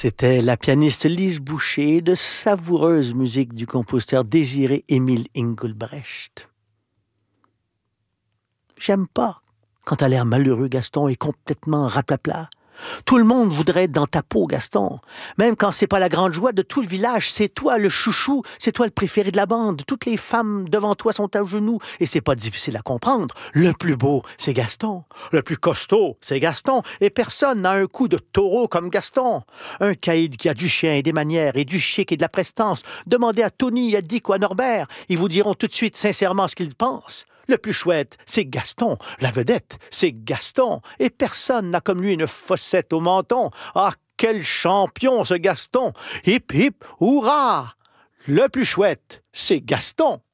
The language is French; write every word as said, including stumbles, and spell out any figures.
C'était la pianiste Lise Boucher, de savoureuse musique du compositeur Désiré Émile Engelbrecht. J'aime pas quand t'as l'air malheureux, Gaston, et complètement raplapla. Tout le monde voudrait être dans ta peau, Gaston. Même quand c'est pas la grande joie de tout le village, c'est toi le chouchou, c'est toi le préféré de la bande. Toutes les femmes devant toi sont à genoux et c'est pas difficile à comprendre. Le plus beau, c'est Gaston. Le plus costaud, c'est Gaston. Et personne n'a un coup de taureau comme Gaston. Un caïd qui a du chien et des manières et du chic et de la prestance. Demandez à Tony, à Dick ou à Norbert. Ils vous diront tout de suite sincèrement ce qu'ils pensent. Le plus chouette, c'est Gaston. La vedette, c'est Gaston. Et personne n'a comme lui une fossette au menton. Ah, quel champion, ce Gaston! Hip, hip, hurrah! Le plus chouette, c'est Gaston.